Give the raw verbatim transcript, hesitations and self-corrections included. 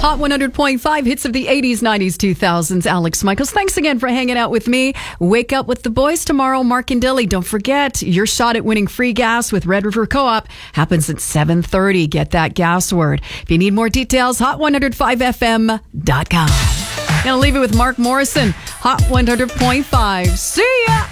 Hot one hundred point five, hits of the eighties, nineties, two thousands. Alex Michaels, thanks again for hanging out with me. Wake up with the boys tomorrow, Mark and Dilly. Don't forget, your shot at winning free gas with Red River Co-op happens at seven thirty. Get that gas word. If you need more details, hot one oh five f m dot com. Gonna leave it with Mark Morrison, Hot one hundred point five. See ya!